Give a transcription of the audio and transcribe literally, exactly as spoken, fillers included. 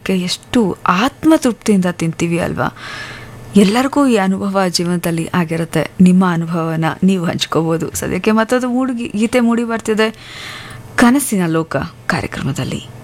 ತಿನ್ನೋದಕ್ಕೆ ಎಷ್ಟು ಆತ್ಮತೃಪ್ತಿಯಿಂದ ತಿಂತೀವಿ ಅಲ್ವಾ. ಎಲ್ಲರಿಗೂ ಈ ಅನುಭವ ಜೀವನದಲ್ಲಿ ಆಗಿರುತ್ತೆ. ನಿಮ್ಮ ಅನುಭವನ ನೀವು ಹಂಚ್ಕೋಬೋದು. ಸದ್ಯಕ್ಕೆ ಮತ್ತೊಂದು ಮೂಡಿ ಗೀತೆ ಮೂಡಿ ಬರ್ತಿದೆ ಕನಸಿನ ಲೋಕ ಕಾರ್ಯಕ್ರಮದಲ್ಲಿ.